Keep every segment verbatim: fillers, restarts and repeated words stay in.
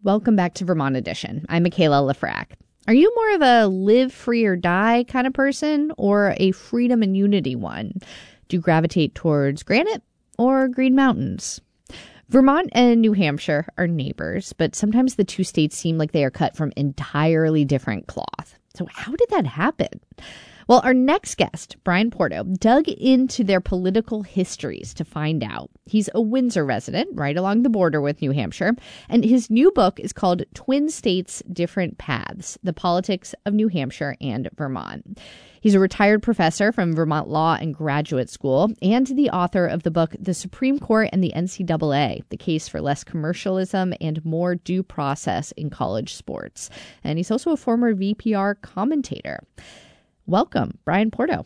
Welcome back to Vermont Edition. I'm Michaela Lafrac. Are you more of a live free or die kind of person or a freedom and unity one? Do you gravitate towards granite or Green Mountains? Vermont and New Hampshire are neighbors, but sometimes the two states seem like they are cut from entirely different cloth. So how did that happen? Well, our next guest, Brian Porto, dug into their political histories to find out. He's a Windsor resident right along the border with New Hampshire, and his new book is called Twin States, Different Paths, The Politics of New Hampshire and Vermont. He's a retired professor from Vermont Law and Graduate School and the author of the book The Supreme Court and the N C double A, The Case for Less Commercialism and More Due Process in College Sports. And he's also a former V P R commentator. Welcome, Brian Porto.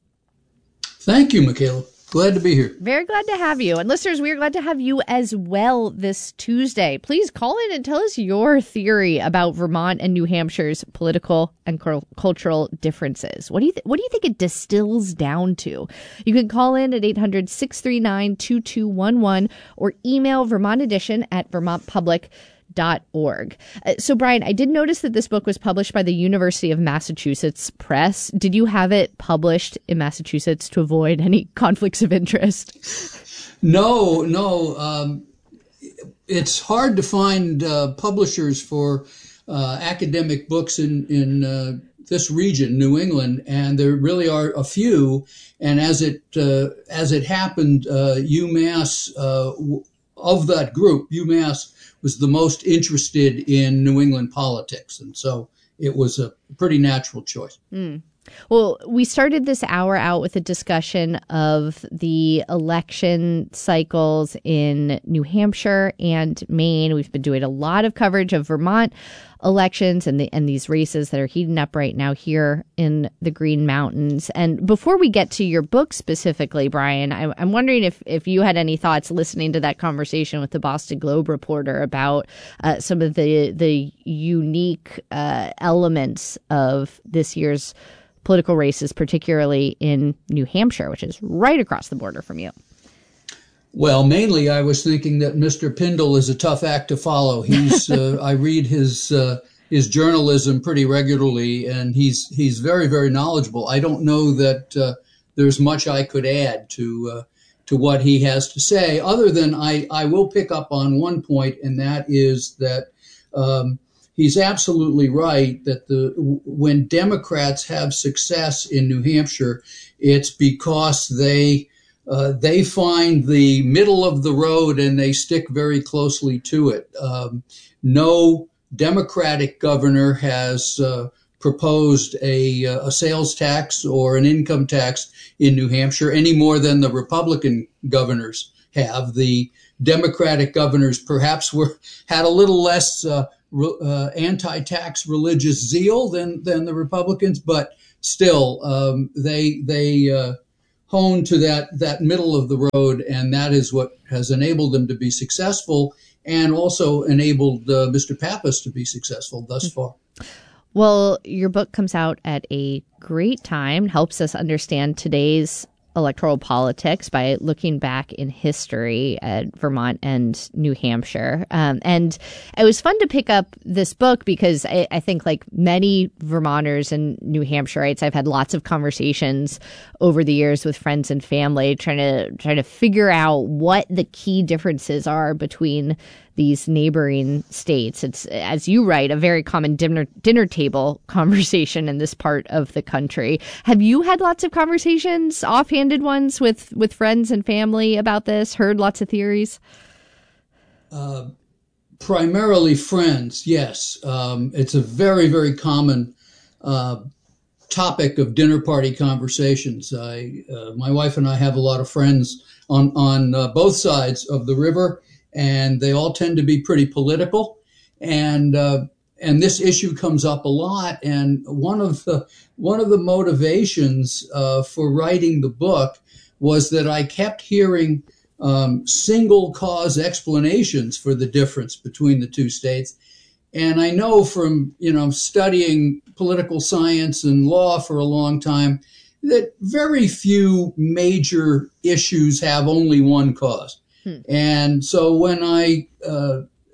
Thank you, Michaela. Glad to be here. Very glad to have you. And listeners, we are glad to have you as well this Tuesday. Please call in and tell us your theory about Vermont and New Hampshire's political and cultural differences. What do you th- what do you think it distills down to? You can call in at eight hundred, six three nine, two two one one or email Vermont Edition at vermont public dot org. Uh, so, Brian, I did notice that this book was published by the University of Massachusetts Press. Did you have it published in Massachusetts to avoid any conflicts of interest? No, no. Um, it's hard to find uh, publishers for uh, academic books in, in uh, this region, New England, and there really are a few. And as it uh, as it happened, uh, UMass, uh, of that group, UMass was the most interested in New England politics. And so it was a pretty natural choice. Mm. Well, we started this hour out with a discussion of the election cycles in New Hampshire and Maine. We've been doing a lot of coverage of Vermont elections and the and these races that are heating up right now here in the Green Mountains. And before we get to your book specifically, Brian, I, I'm wondering if, if you had any thoughts listening to that conversation with the Boston Globe reporter about uh, some of the, the unique uh, elements of this year's political races, particularly in New Hampshire, which is right across the border from you. Well, mainly I was thinking that Mister Pindell is a tough act to follow. He's uh, I read his uh, his journalism pretty regularly, and he's he's very, very knowledgeable. I don't know that uh, there's much I could add to uh, to what he has to say, other than I, I will pick up on one point, and that is that um, he's absolutely right that the when Democrats have success in New Hampshire, it's because they uh, they find the middle of the road and they stick very closely to it. Um, no Democratic governor has uh, proposed a, a sales tax or an income tax in New Hampshire any more than the Republican governors have. The Democratic governors perhaps were had a little less uh, Uh, anti-tax religious zeal than than the Republicans, but still um, they they uh, hone to that that middle of the road, and that is what has enabled them to be successful, and also enabled uh, Mister Pappas to be successful thus far. Well, your book comes out at a great time, helps us understand today's electoral politics by looking back in history at Vermont and New Hampshire. Um, and it was fun to pick up this book because I, I think like many Vermonters and New Hampshireites, I've had lots of conversations over the years with friends and family trying to trying to figure out what the key differences are between these neighboring states. It's, as you write, a very common dinner dinner table conversation in this part of the country. Have you had lots of conversations, offhanded ones, with, with friends and family about this? Heard lots of theories? Uh, primarily friends, yes. Um, it's a very, very common uh, topic of dinner party conversations. I, uh, my wife and I have a lot of friends on, on uh, both sides of the river, and they all tend to be pretty political. And uh, and this issue comes up a lot. And one of the one of the motivations uh, for writing the book was that I kept hearing um, single cause explanations for the difference between the two states. And I know from, you know, studying political science and law for a long time that very few major issues have only one cause. Hmm. And so when I uh,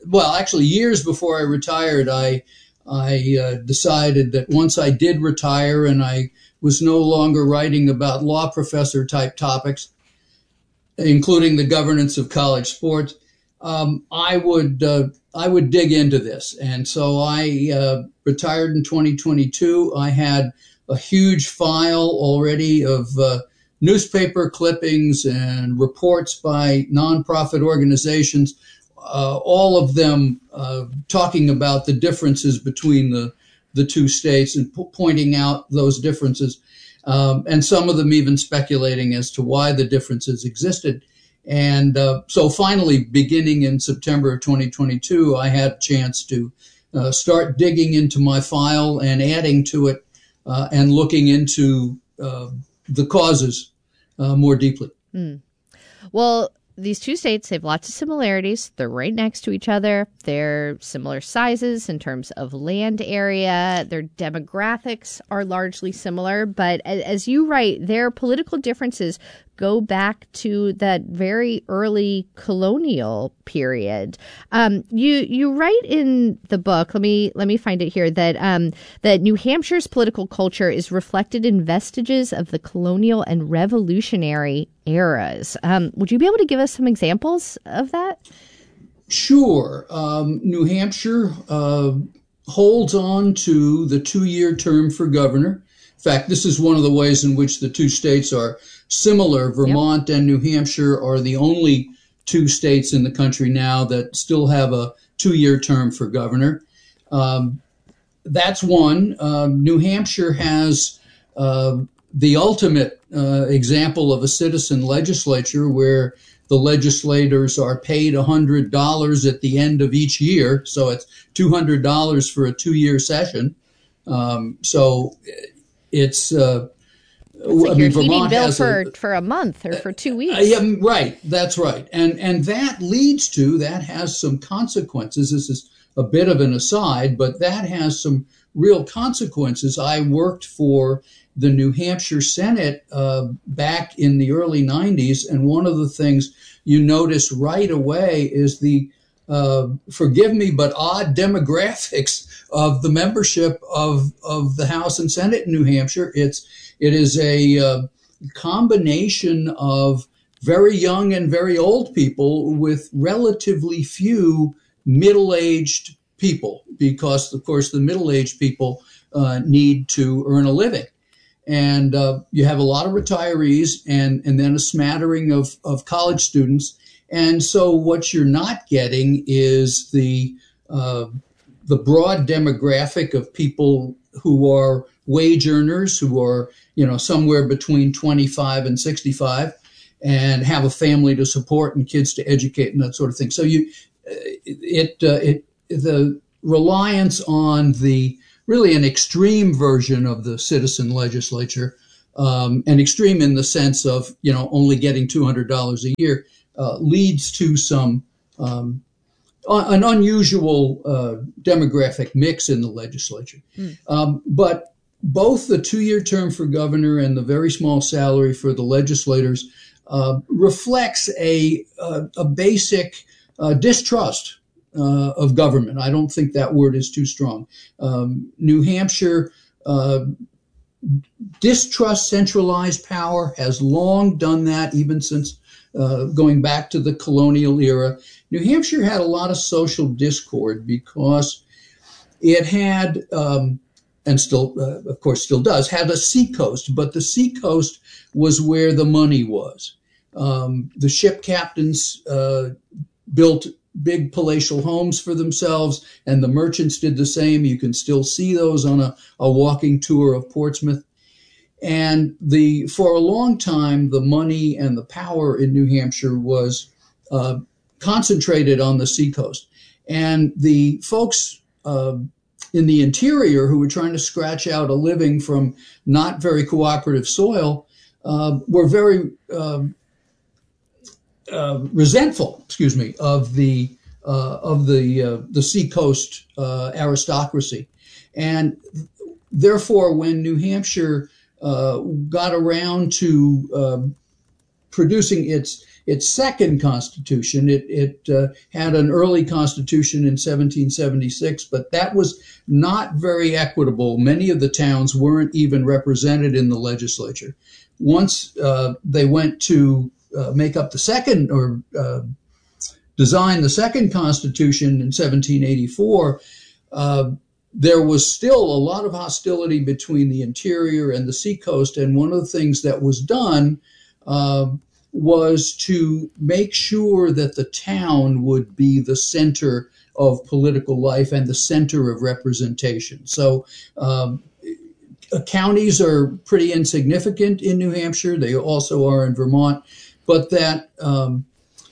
well, actually, years before I retired, I I uh, decided that once I did retire and I was no longer writing about law professor type topics, including the governance of college sports, um, I would uh, I would dig into this. And so I uh, retired in twenty twenty-two. I had a huge file already of uh, newspaper clippings and reports by nonprofit organizations, uh, all of them uh, talking about the differences between the, the two states and po- pointing out those differences, um, and some of them even speculating as to why the differences existed. And uh, so finally, beginning in September of twenty twenty-two, I had a chance to uh, start digging into my file and adding to it uh, and looking into uh, the causes uh, more deeply. Mm. Well, these two states have lots of similarities. They're right next to each other. They're similar sizes in terms of land area. Their demographics are largely similar. But as you write, their political differences go back to that very early colonial period. Um, you you write in the book, let me let me find it here, that um, that New Hampshire's political culture is reflected in vestiges of the colonial and revolutionary eras. Um, would you be able to give us some examples of that? Sure. Um, New Hampshire uh, holds on to the two-year term for governor. In fact, this is one of the ways in which the two states are similar. Vermont yep. and New Hampshire are the only two states in the country now that still have a two-year term for governor. Um, that's one. Uh, New Hampshire has uh, the ultimate uh, example of a citizen legislature where the legislators are paid one hundred dollars at the end of each year. So it's two hundred dollars for a two-year session. Um, so it's... Uh, It's like I your mean, heating Vermont bill has for, a, for a month or for two weeks. Uh, yeah, right. That's right. And and that leads to, that has some consequences. This is a bit of an aside, but that has some real consequences. I worked for the New Hampshire Senate uh, back in the early nineties, and one of the things you notice right away is the, uh, forgive me, but odd demographics of the membership of, of the House and Senate in New Hampshire. It's It is a uh, combination of very young and very old people with relatively few middle-aged people, because, of course, the middle-aged people uh, need to earn a living. And uh, you have a lot of retirees and, and then a smattering of, of college students. And so what you're not getting is the uh, the broad demographic of people who are wage earners, who are, you know, somewhere between twenty-five and sixty-five and have a family to support and kids to educate and that sort of thing. So you, it, uh, it, the reliance on the really an extreme version of the citizen legislature, um, and extreme in the sense of, you know, only getting two hundred dollars a year, uh, leads to some, um, an unusual uh, demographic mix in the legislature. Mm. Um, but both the two-year term for governor and the very small salary for the legislators uh, reflects a, a, a basic uh, distrust uh, of government. I don't think that word is too strong. Um, New Hampshire uh, distrusts centralized power, has long done that even since uh, going back to the colonial era. New Hampshire had a lot of social discord because it had, um, and still, uh, of course, still does, had a seacoast, but the seacoast was where the money was. Um, the ship captains uh, built big palatial homes for themselves, and the merchants did the same. You can still see those on a, a walking tour of Portsmouth. And the for a long time, the money and the power in New Hampshire was uh, concentrated on the seacoast. And the folks uh, in the interior who were trying to scratch out a living from not very cooperative soil uh, were very uh, uh, resentful, excuse me, of the uh, of the uh, the seacoast uh, aristocracy. And therefore, when New Hampshire uh, got around to uh, producing its its second constitution. It, it uh, had an early constitution in seventeen seventy-six, but that was not very equitable. Many of the towns weren't even represented in the legislature. Once uh, they went to uh, make up the second or uh, design the second constitution in seventeen eighty-four, uh, there was still a lot of hostility between the interior and the seacoast. And one of the things that was done uh, was to make sure that the town would be the center of political life and the center of representation. So um, counties are pretty insignificant in New Hampshire. They also are in Vermont. But that um,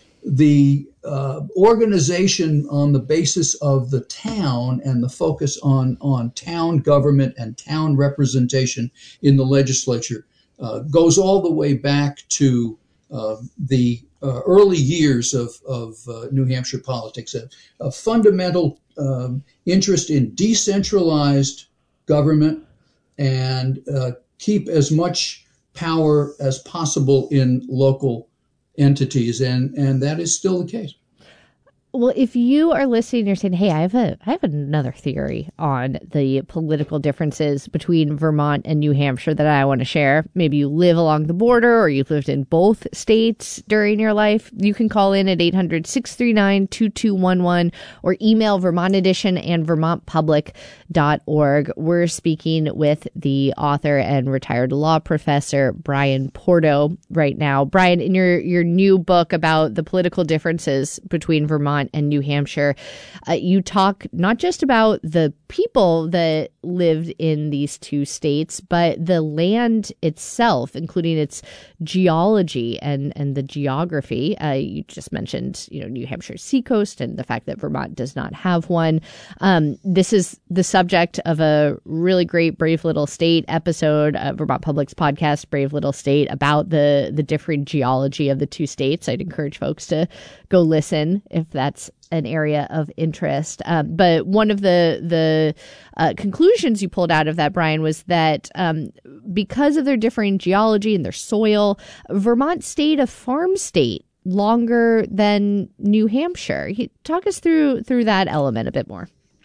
the Uh, organization on the basis of the town and the focus on, on town government and town representation in the legislature uh, goes all the way back to uh, the uh, early years of, of uh, New Hampshire politics. A, a fundamental um, interest in decentralized government and uh, keep as much power as possible in local entities, and, and that is still the case. Well, if you are listening, you're saying, hey, I have a, I have another theory on the political differences between Vermont and New Hampshire that I want to share. Maybe you live along the border or you've lived in both states during your life. You can call in at eight hundred, six three nine, two two one one or email Vermont Edition and vermont public dot org. We're speaking with the author and retired law professor, Brian Porto, right now. Brian, in your, your new book about the political differences between Vermont and New Hampshire, uh, you talk not just about the people that lived in these two states, but the land itself, including its geology and, and the geography. Uh, you just mentioned, you know, New Hampshire's seacoast and the fact that Vermont does not have one. Um, this is the subject of a really great Brave Little State episode of Vermont Public's podcast, Brave Little State, about the, the different geology of the two states. I'd encourage folks to go listen if that's an area of interest. Um, but one of the the uh, conclusions you pulled out of that, Brian, was that um, because of their differing geology and their soil, Vermont stayed a farm state longer than New Hampshire. Talk us through through that element a bit more.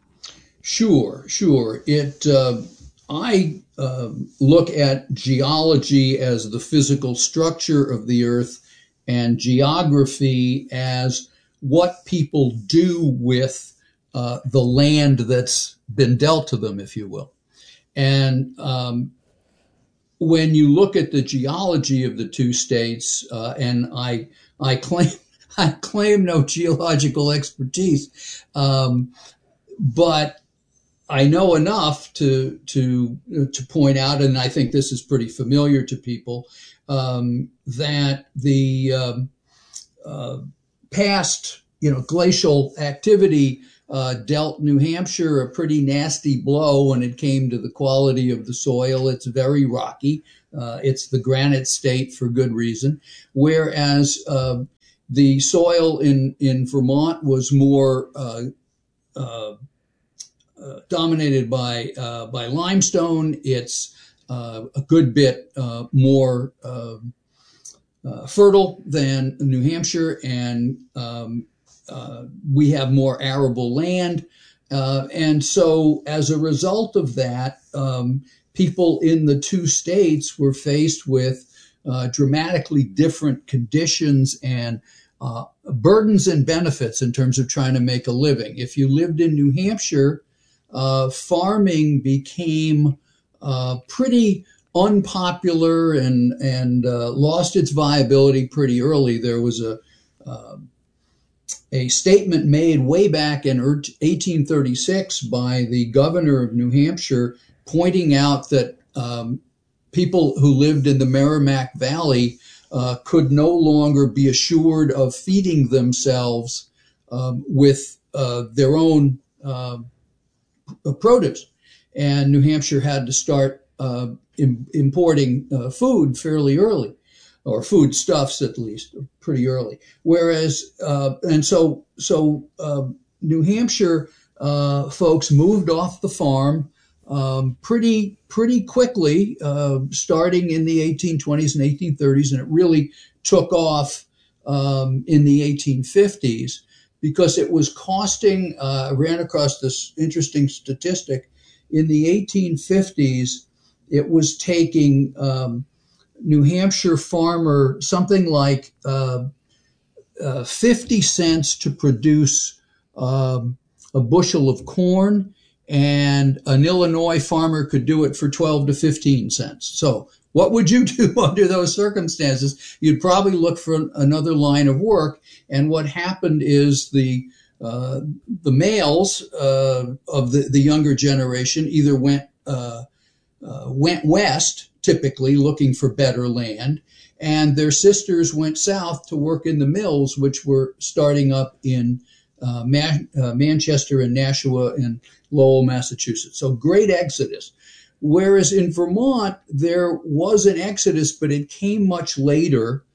Sure, sure. It uh, I uh, look at geology as the physical structure of the earth and geography as what people do with uh, the land that's been dealt to them, if you will. And um, when you look at the geology of the two states, uh, and I I claim I claim no geological expertise, um, but I know enough to to to point out, and I think this is pretty familiar to people, um, that the um, uh, past, you know, glacial activity uh, dealt New Hampshire a pretty nasty blow when it came to the quality of the soil. It's very rocky. Uh, it's the granite state for good reason. Whereas uh, the soil in, in Vermont was more uh, uh, uh, dominated by uh, by limestone. It's uh, a good bit uh, more uh, uh, fertile than New Hampshire, and um, uh, we have more arable land. Uh, and so as a result of that, um, people in the two states were faced with uh, dramatically different conditions and uh, burdens and benefits in terms of trying to make a living. If you lived in New Hampshire, uh, farming became uh, pretty unpopular and and uh, lost its viability pretty early. There was a uh, a statement made way back in eighteen thirty-six by the governor of New Hampshire, pointing out that um, people who lived in the Merrimack Valley uh, could no longer be assured of feeding themselves um, with uh, their own uh, produce. And New Hampshire had to start uh, im- importing uh, food fairly early, or foodstuffs at least, pretty early. Whereas, uh, and so, so uh, New Hampshire uh, folks moved off the farm um, pretty, pretty quickly, uh, starting in the eighteen twenties and eighteen thirties, and it really took off um, in the eighteen fifties because it was costing, uh, I ran across this interesting statistic. In the eighteen fifties, it was taking um, New Hampshire farmer something like uh, uh, fifty cents to produce um, a bushel of corn, and an Illinois farmer could do it for twelve to fifteen cents. So what would you do under those circumstances? You'd probably look for another line of work. And what happened is the uh, the males uh, of the, the younger generation either went uh, uh, went west, typically looking for better land, and their sisters went south to work in the mills, which were starting up in uh, Man- uh, Manchester and Nashua and Lowell, Massachusetts. So great exodus. Whereas in Vermont, there was an exodus, but it came much later.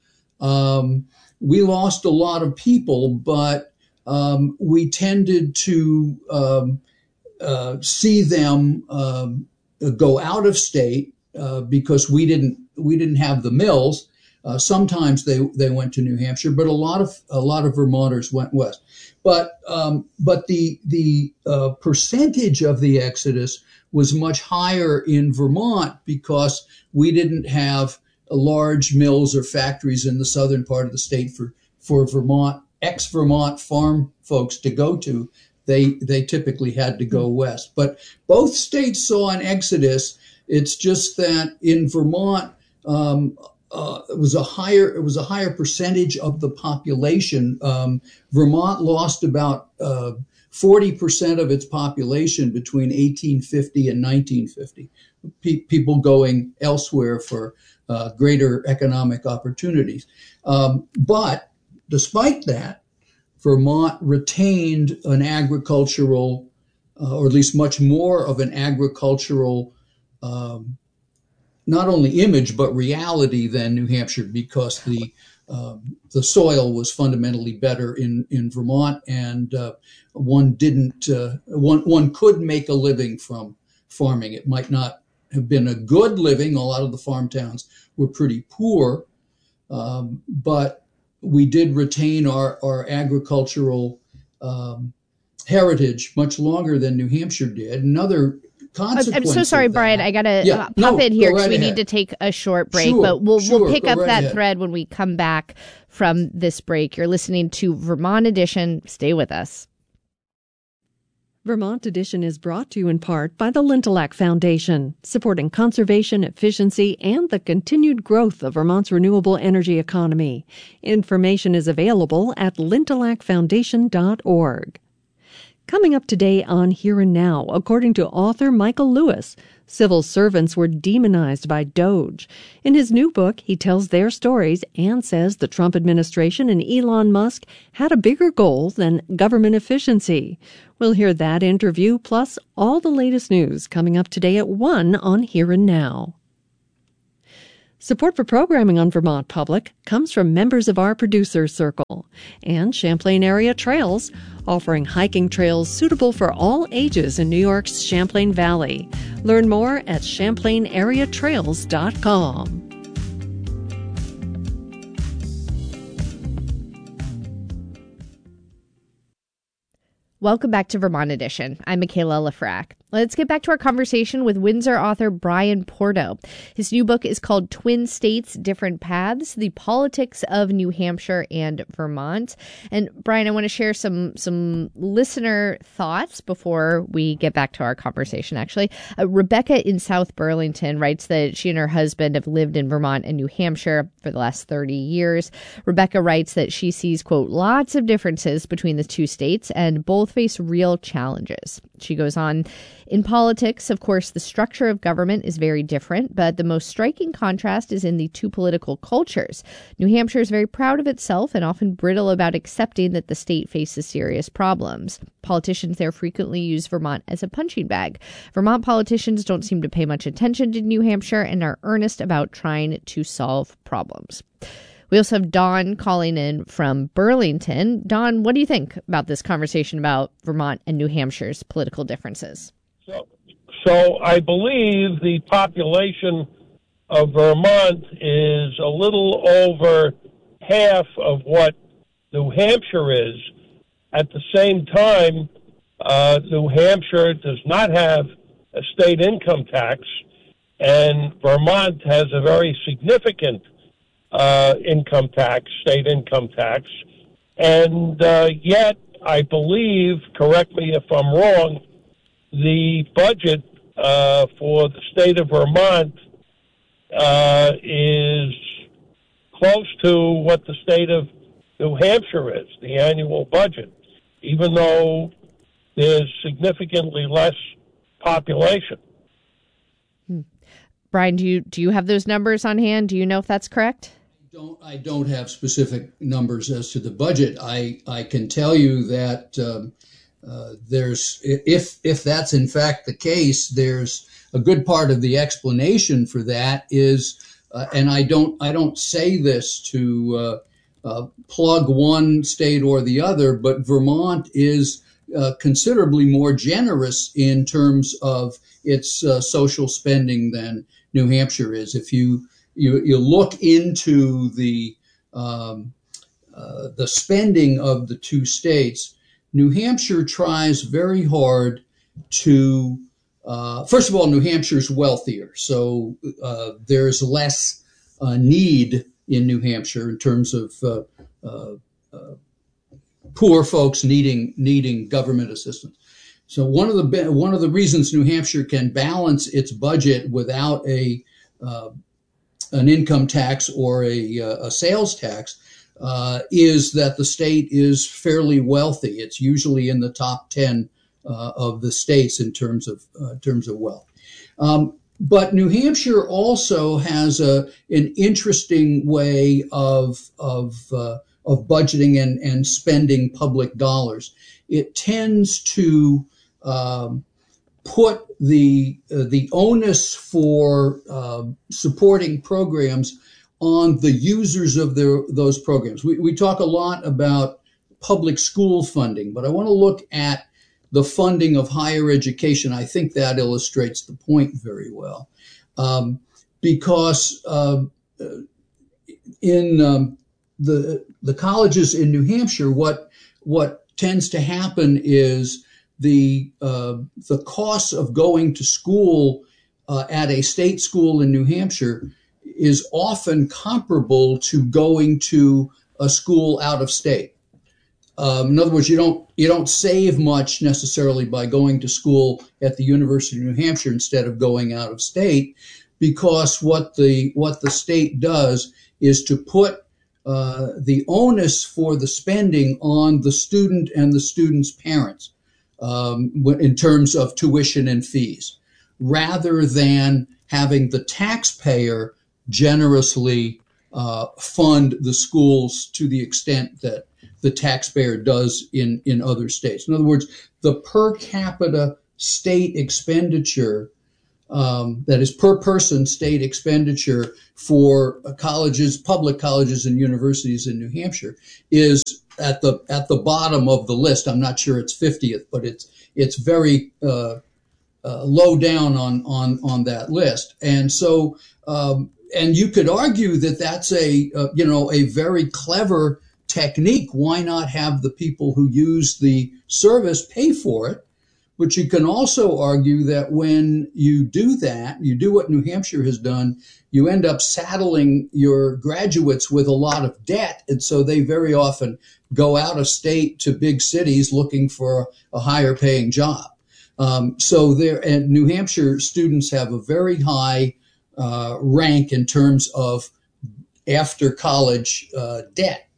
Um, we lost a lot of people, but um, we tended to um, uh, see them um, go out of state uh, because we didn't we didn't have the mills. Uh, sometimes they they went to New Hampshire, but a lot of a lot of Vermonters went west. But um, but the the uh, percentage of the exodus was much higher in Vermont because we didn't have large mills or factories in the southern part of the state for for Vermont ex-Vermont farm folks to go to. They they typically had to go west. But both states saw an exodus. It's just that in Vermont, um, uh, it was a higher it was a higher percentage of the population. Um, Vermont lost about uh, forty percent of its population between eighteen fifty and nineteen fifty. Pe- people going elsewhere for uh, greater economic opportunities. Um, but despite that, Vermont retained an agricultural, uh, or at least much more of an agricultural, um, not only image, but reality than New Hampshire, because the um, the soil was fundamentally better in, in Vermont, and uh, one didn't, uh, one, one could make a living from farming. It might not have been a good living. A lot of the farm towns were pretty poor, um, but we did retain our, our agricultural um, heritage much longer than New Hampshire did. Another consequence. I'm so sorry, of that, Brian. I got to yeah, uh, pop no, in here go because right we ahead. need to take a short break. Sure, but we'll sure, we'll pick go up right that ahead. thread when we come back from this break. You're listening to Vermont Edition. Stay with us. Vermont Edition is brought to you in part by the Lintelak Foundation, supporting conservation, efficiency, and the continued growth of Vermont's renewable energy economy. Information is available at lintelak foundation dot org. Coming up today on Here and Now, according to author Michael Lewis, civil servants were demonized by DOGE. In his new book, he tells their stories and says the Trump administration and Elon Musk had a bigger goal than government efficiency. We'll hear that interview, plus all the latest news coming up today at one on Here and Now. Support for programming on Vermont Public comes from members of our producer circle and Champlain Area Trails, offering hiking trails suitable for all ages in New York's Champlain Valley. Learn more at champlain area trails dot com. Welcome back to Vermont Edition. I'm Michaela Lefrak. Let's get back to our conversation with Windsor author Brian Porto. His new book is called Twin States, Different Paths, The Politics of New Hampshire and Vermont. And Brian, I want to share some some listener thoughts before we get back to our conversation, actually. Uh, Rebecca in South Burlington writes that she and her husband have lived in Vermont and New Hampshire for the last thirty years. Rebecca writes that she sees, quote, lots of differences between the two states and both face real challenges. She goes on, in politics, of course, the structure of government is very different, but the most striking contrast is in the two political cultures. New Hampshire is very proud of itself and often brittle about accepting that the state faces serious problems. Politicians there frequently use Vermont as a punching bag. Vermont politicians don't seem to pay much attention to New Hampshire and are earnest about trying to solve problems. We also have Dawn calling in from Burlington. Dawn, what do you think about this conversation about Vermont and New Hampshire's political differences? So, so I believe the population of Vermont is a little over half of what New Hampshire is. At the same time, uh, New Hampshire does not have a state income tax, and Vermont has a very significant uh, income tax, state income tax. And uh, yet, I believe, correct me if I'm wrong, the budget uh, for the state of Vermont uh, is close to what the state of New Hampshire is, the annual budget, even though there's significantly less population. Hmm. Brian, do you do you have those numbers on hand? Do you know if that's correct? Don't, I don't have specific numbers as to the budget. I, I can tell you that um, uh, there's, if if that's in fact the case, there's a good part of the explanation for that is, uh, and I don't I don't say this to uh, uh, plug one state or the other, but Vermont is uh, considerably more generous in terms of its uh, social spending than New Hampshire is. If you You, you look into the um, uh, the spending of the two states, New Hampshire tries very hard to, uh, first of all, New Hampshire's wealthier, so uh, there's less uh, need in New Hampshire in terms of uh, uh, uh, poor folks needing needing government assistance. So one of the one of the reasons New Hampshire can balance its budget without a uh, an income tax or a, uh, a sales tax uh, is that the state is fairly wealthy. It's usually in the top ten uh, of the states in terms of uh, terms of wealth. Um, but New Hampshire also has a an interesting way of of uh, of budgeting and and spending public dollars. It tends to um, put the uh, the onus for uh, supporting programs on the users of their those programs. We we talk a lot about public school funding, but I want to look at the funding of higher education. I think that illustrates the point very well, um, because uh, in um, the the colleges in New Hampshire, what what tends to happen is the uh, the cost of going to school uh, at a state school in New Hampshire is often comparable to going to a school out of state. Um, in other words, you don't you don't save much necessarily by going to school at the University of New Hampshire instead of going out of state, because what the what the state does is to put uh, the onus for the spending on the student and the student's parents. Um, in terms of tuition and fees, rather than having the taxpayer generously uh, fund the schools to the extent that the taxpayer does in, in other states. In other words, the per capita state expenditure, um, that is per person state expenditure for colleges, public colleges and universities in New Hampshire is at the at the bottom of the list. I'm not sure it's fiftieth, but it's it's very uh, uh, low down on on on that list. And so, um, and you could argue that that's a uh, you know a very clever technique. Why not have the people who use the service pay for it? But you can also argue that when you do that, you do what New Hampshire has done, you end up saddling your graduates with a lot of debt. And so they very often go out of state to big cities looking for a higher paying job. Um, so there, and New Hampshire students have a very high uh, rank in terms of after college uh, debt.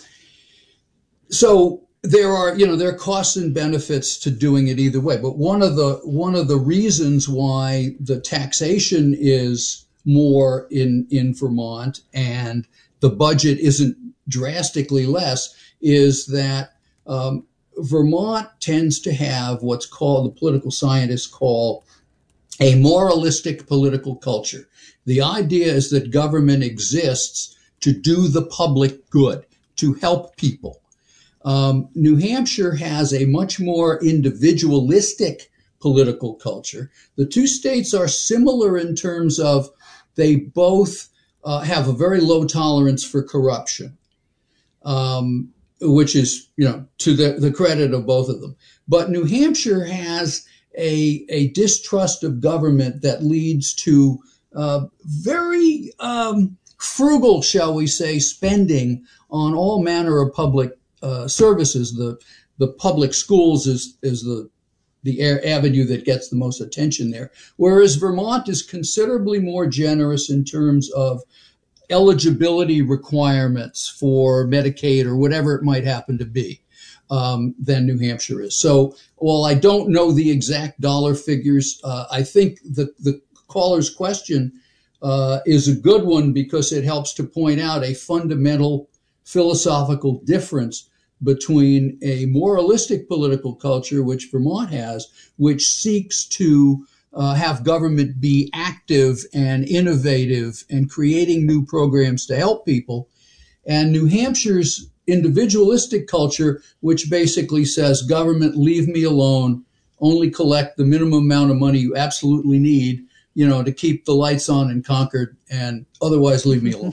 So there are, you know, there are costs and benefits to doing it either way. But one of the one of the reasons why the taxation is more in in Vermont and the budget isn't drastically less is that um, Vermont tends to have what's called, the political scientists call, a moralistic political culture. The idea is that government exists to do the public good, to help people. Um, New Hampshire has a much more individualistic political culture. The two states are similar in terms of they both uh, have a very low tolerance for corruption. um, which is, you know, to the, the credit of both of them. But New Hampshire has a, a distrust of government that leads to uh, very um, frugal, shall we say, spending on all manner of public uh, services. The the public schools is is the the avenue that gets the most attention there, whereas Vermont is considerably more generous in terms of eligibility requirements for Medicaid or whatever it might happen to be um, than New Hampshire is. So while I don't know the exact dollar figures, uh, I think that the caller's question uh, is a good one because it helps to point out a fundamental philosophical difference between a moralistic political culture, which Vermont has, which seeks to uh, have government be active and innovative and creating new programs to help people, and New Hampshire's individualistic culture, which basically says, government, leave me alone, only collect the minimum amount of money you absolutely need, you know, to keep the lights on in Concord, and otherwise leave me alone.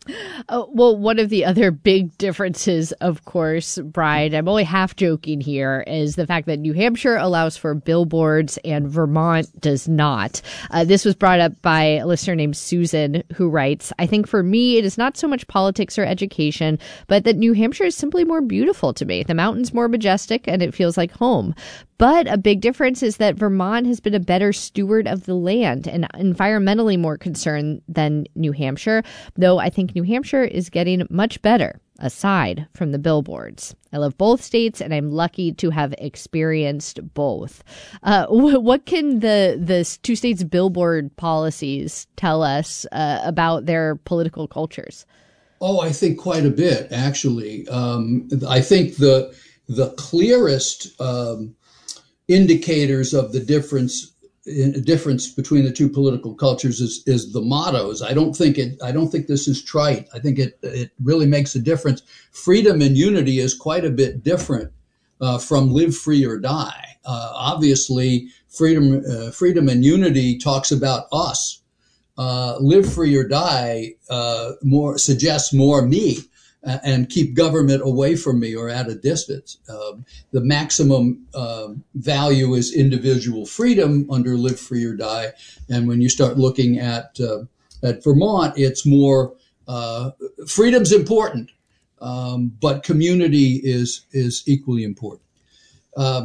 Uh, well, one of the other big differences, of course, Brian, I'm only half joking here, is the fact that New Hampshire allows for billboards and Vermont does not. Uh, this was brought up by a listener named Susan, who writes, I think for me, it is not so much politics or education, but that New Hampshire is simply more beautiful to me. The mountain's more majestic and it feels like home. But a big difference is that Vermont has been a better steward of the land and environmentally more concerned than New Hampshire, though I think New Hampshire is getting much better, aside from the billboards. I love both states, and I'm lucky to have experienced both. Uh, what can the, the two states' billboard policies tell us uh, about their political cultures? Oh, I think quite a bit, actually. Um, I think the the clearest um, indicators of the difference difference between the two political cultures is, is the mottos. I don't think it. I don't think this is trite. I think it it really makes a difference. Freedom and unity is quite a bit different uh, from live free or die. Uh, obviously, freedom uh, freedom and unity talks about us. Uh, live free or die uh, more suggests more me. And keep government away from me or at a distance. Uh, the maximum uh, value is individual freedom under live free or die. And when you start looking at uh, at Vermont, it's more uh, freedom's important, um, but community is is equally important. Uh,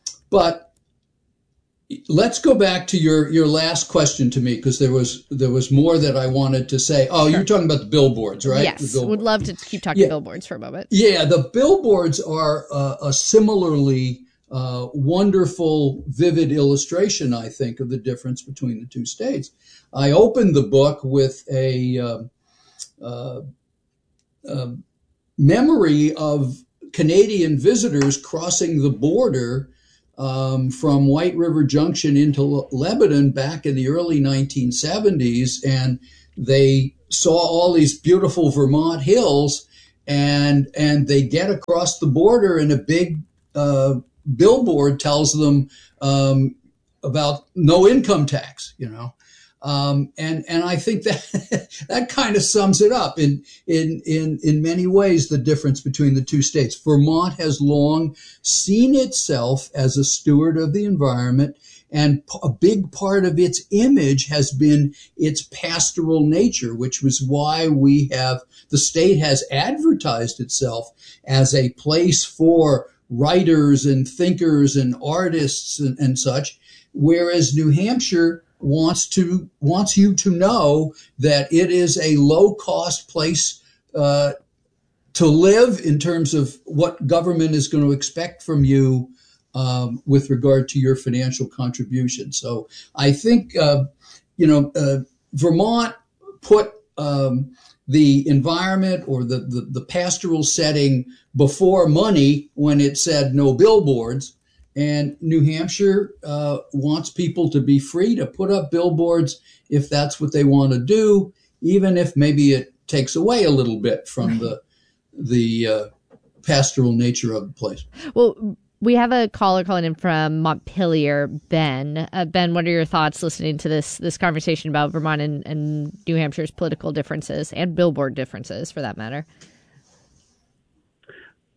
but let's go back to your, your last question to me, because there was there was more that I wanted to say. Oh, sure. You're talking about the billboards, right? Yes, billboards. Would love to keep talking yeah. billboards for a moment. Yeah, the billboards are uh, a similarly uh, wonderful, vivid illustration, I think, of the difference between the two states. I opened the book with a uh, uh, uh, memory of Canadian visitors crossing the border Um, from White River Junction into Le- Lebanon back in the early nineteen seventies, and they saw all these beautiful Vermont hills, and and they get across the border, and a big uh, billboard tells them um, about no income tax, you know. Um, and, and I think that that kind of sums it up in, in, in, in many ways, the difference between the two states. Vermont has long seen itself as a steward of the environment, and a big part of its image has been its pastoral nature, which was why we have, the state has advertised itself as a place for writers and thinkers and artists and, and such, whereas New Hampshire wants to wants you to know that it is a low cost place uh, to live in terms of what government is going to expect from you um, with regard to your financial contribution. So I think uh, you know uh, Vermont put um, the environment or the, the the pastoral setting before money when it said no billboards. And New Hampshire uh, wants people to be free to put up billboards if that's what they want to do, even if maybe it takes away a little bit from the the uh, pastoral nature of the place. Well, we have a caller calling in from Montpelier, Ben. Uh, Ben, what are your thoughts listening to this this conversation about Vermont and, and New Hampshire's political differences and billboard differences, for that matter?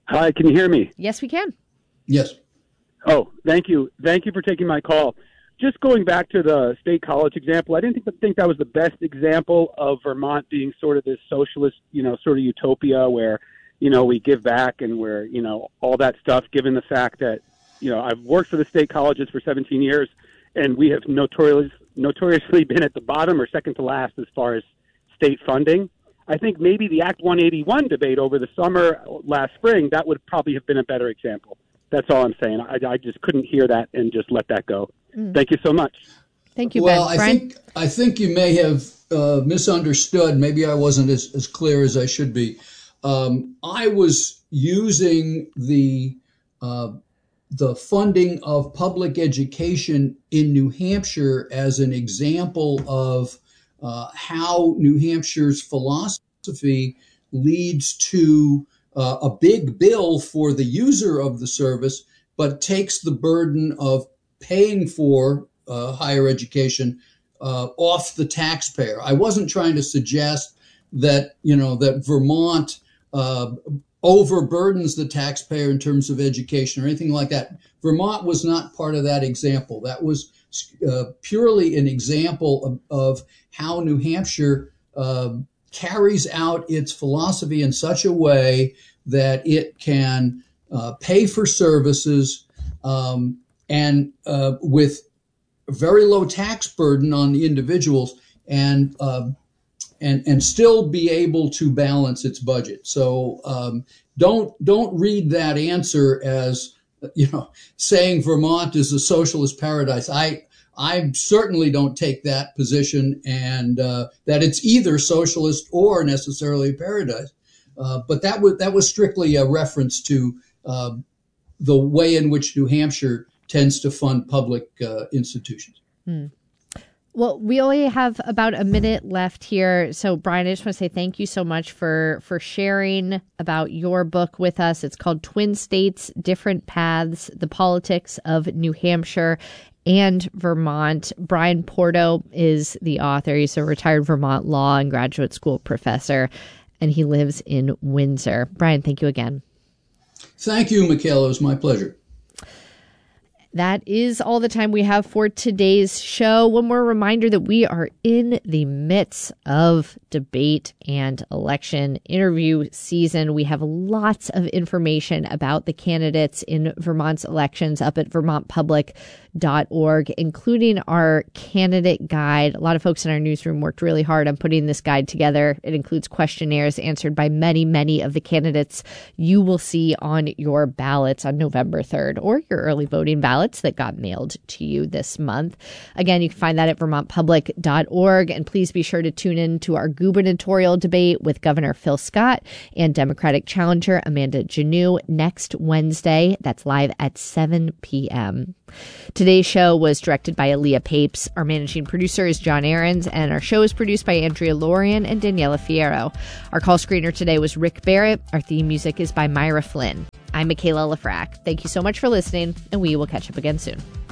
Hi, can you hear me? Yes, we can. Yes. Oh, thank you. Thank you for taking my call. Just going back to the state college example, I didn't think, think that was the best example of Vermont being sort of this socialist, you know, sort of utopia where, you know, we give back and where, you know, all that stuff, given the fact that, you know, I've worked for the state colleges for seventeen years, and we have notoriously, notoriously been at the bottom or second to last as far as state funding. I think maybe the Act one eighty-one debate over the summer last spring, that would probably have been a better example. That's all I'm saying. I, I just couldn't hear that and just let that go. Mm. Thank you so much. Thank you, well, Ben. I think I think you may have uh, misunderstood. Maybe I wasn't as, as clear as I should be. Um, I was using the uh, the funding of public education in New Hampshire as an example of uh, how New Hampshire's philosophy leads to uh, a big bill for the user of the service, but takes the burden of paying for uh, higher education uh, off the taxpayer. I wasn't trying to suggest that, you know, that Vermont uh, overburdens the taxpayer in terms of education or anything like that. Vermont was not part of that example. That was uh, purely an example of, of how New Hampshire uh, carries out its philosophy in such a way that it can uh, pay for services um, and uh, with a very low tax burden on the individuals and uh, and and still be able to balance its budget. So um, don't don't read that answer as, you know, saying Vermont is a socialist paradise. I I certainly don't take that position, and uh, that it's either socialist or necessarily a paradise. Uh, but that was that was strictly a reference to uh, the way in which New Hampshire tends to fund public uh, institutions. Hmm. Well, we only have about a minute left here. So, Brian, I just want to say thank you so much for, for sharing about your book with us. It's called Twin States, Different Paths, The Politics of New Hampshire and Vermont. Brian Porto is the author. He's a retired Vermont law and graduate school professor, and he lives in Windsor. Brian, thank you again. Thank you, Michaela. It was my pleasure. That is all the time we have for today's show. One more reminder that we are in the midst of debate and election interview season. We have lots of information about the candidates in Vermont's elections up at vermont public dot org, including our candidate guide. A lot of folks in our newsroom worked really hard on putting this guide together. It includes questionnaires answered by many, many of the candidates you will see on your ballots on November third, or your early voting ballots that got mailed to you this month. Again, you can find that at vermont public dot org. And please be sure to tune in to our gubernatorial debate with Governor Phil Scott and Democratic challenger Amanda Janneau next Wednesday. That's live at seven p.m. Today's show was directed by Aaliyah Papes. Our managing producer is John Aarons, and our show is produced by Andrea Lorian and Daniela Fierro. Our call screener today was Rick Barrett. Our theme music is by Myra Flynn. I'm Michaela Lefrak. Thank you so much for listening, and we will catch up again soon.